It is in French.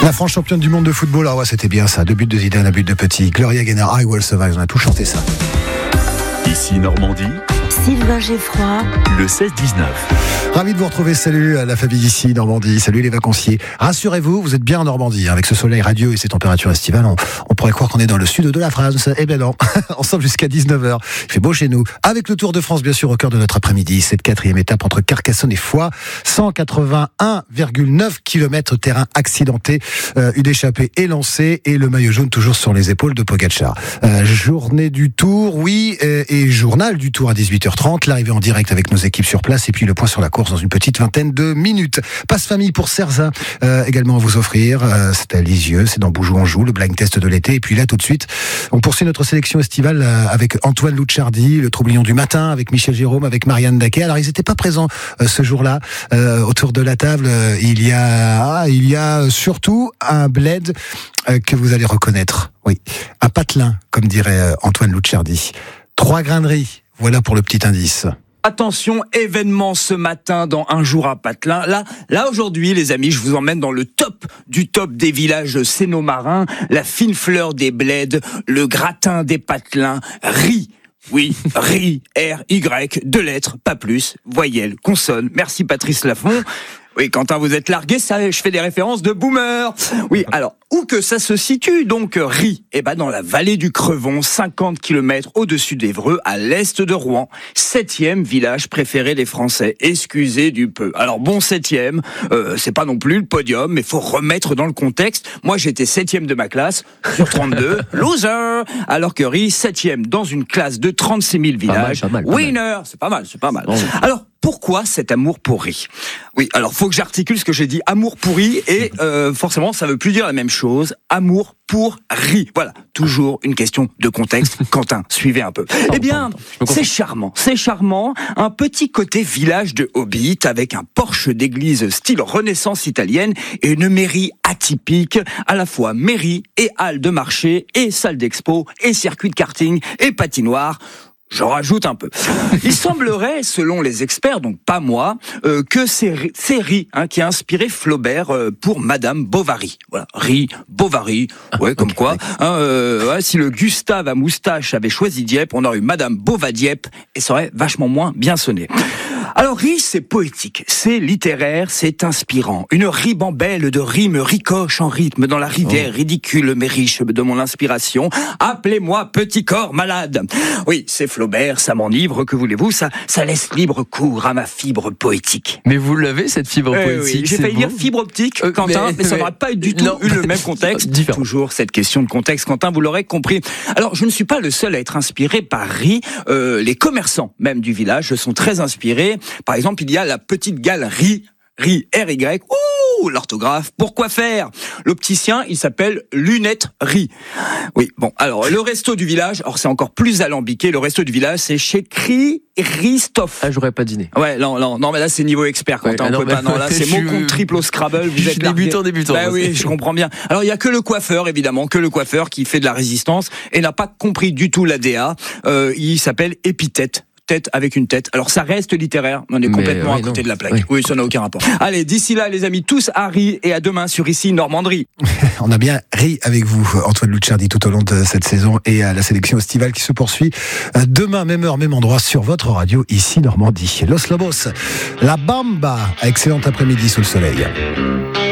La France championne du monde de football, ah ouais, c'était bien ça. 2 buts de Zidane, 1 but de Petit. Gloria Gaynor, I Will Survive, on a tout chanté ça. Ici Normandie, Sylvain Geffroy, le 16-19. Ravi de vous retrouver, salut à la famille ici, Normandie, salut les vacanciers. Rassurez-vous, vous êtes bien en Normandie, avec ce soleil radieux et ces températures estivales, on pourrait croire qu'on est dans le sud de la France. Eh ben non, ensemble jusqu'à 19h. Il fait beau chez nous, avec le Tour de France bien sûr au cœur de notre après-midi, cette 4e étape entre Carcassonne et Foix, 181,9 km terrain accidenté, une échappée est lancée et le maillot jaune toujours sur les épaules de Pogacar. Journée du Tour, oui, et journal du Tour à 18h30, l'arrivée en direct avec nos équipes sur place et puis le point sur la course dans une petite vingtaine de minutes. Passe famille pour Cerza, également à vous offrir. C'est à Lisieux, c'est dans Boujou-Anjou, le blind test de l'été. Et puis là, tout de suite, on poursuit notre sélection estivale avec Antoine Louchardi, le Troublion du matin, avec Michel Jérôme, avec Marianne Daquet. Alors, ils n'étaient pas présents ce jour-là. Autour de la table, il y a surtout un bled que vous allez reconnaître. Oui, un patelin, comme dirait Antoine Louchardi. 3 grains de riz. Voilà pour le petit indice. Attention, événement ce matin dans Un jour à Patelin. Là aujourd'hui, les amis, je vous emmène dans le top du top des villages sénomarins, la fine fleur des bleds, le gratin des patelins, riz. Oui, riz, R-Y, 2 lettres, pas plus, voyelle, consonne. Merci Patrice Laffont. Oui, Quentin, vous êtes largué, ça, je fais des références de boomer. Oui, alors, où que ça se situe, donc, Ry? Eh ben, dans la vallée du Crevon, 50 km au-dessus d'Évreux, à l'est de Rouen. 7e village préféré des Français. Excusez du peu. Alors, bon, 7e, c'est pas non plus le podium, mais faut remettre dans le contexte. Moi, j'étais 7e de ma classe, sur 32. Loser! Alors que Ry, 7e dans une classe de 36 000 villages. Pas mal. Winner! C'est pas mal. Bon. Alors, pourquoi cet amour pour Ry? Oui, alors faut que j'articule ce que j'ai dit. Amour pour Ry et forcément ça veut plus dire la même chose. Amour pour Ry. Voilà, toujours une question de contexte. Quentin, suivez un peu. Eh bien, c'est charmant. Un petit côté village de Hobbit avec un porche d'église style Renaissance italienne et une mairie atypique, à la fois mairie et halle de marché et salle d'expo et circuit de karting et patinoire. Je rajoute un peu. Il semblerait, selon les experts, donc pas moi, que c'est Ry qui a inspiré Flaubert pour Madame Bovary. Voilà, Ry, Bovary, ouais, comme quoi. Si le Gustave à moustache avait choisi Dieppe, on aurait eu Madame Bovadieppe et ça aurait vachement moins bien sonné. Alors Ry, c'est poétique, c'est littéraire, c'est inspirant. Une ribambelle de rimes ricoche en rythme dans la rivière ridicule mais riche de mon inspiration. Appelez-moi petit corps malade. Oui, c'est Flaubert, ça m'enivre, que voulez-vous, ça laisse libre cours à ma fibre poétique. Mais vous l'avez, cette fibre poétique? Oui, j'ai failli dire fibre optique, Quentin, mais ça n'aurait pas du tout eu le même contexte. Différent. Toujours cette question de contexte, Quentin, vous l'aurez compris. Alors, je ne suis pas le seul à être inspiré par Ry. Les commerçants, même du village, sont très inspirés. Par exemple, il y a la petite galerie, Ry, R-Y, l'orthographe, pourquoi faire? L'opticien, il s'appelle Lunettes Ry. Oui, bon, alors, le resto du village, alors c'est encore plus alambiqué, le resto du village, c'est chez Christophe. Ah, j'aurais pas dîné. Ouais, non, mais là, c'est niveau expert, Quentin, on peut pas, non, là, c'est mot contre triple au Scrabble, vous êtes débutant. Bah oui, je comprends bien. Alors, il y a que le coiffeur, évidemment, qui fait de la résistance, et n'a pas compris du tout l'ADA, il s'appelle Épithète. Tête avec une tête. Alors ça reste littéraire, on est complètement à côté de la plaque. Oui, ça n'a aucun rapport. Allez, d'ici là, les amis, tous à Ry et à demain sur Ici Normandie. On a bien ri avec vous, Antoine Louchardi, tout au long de cette saison et à la sélection estivale qui se poursuit. Demain, même heure, même endroit, sur votre radio, Ici Normandie. Los Lobos, La Bamba, excellent après-midi sous le soleil.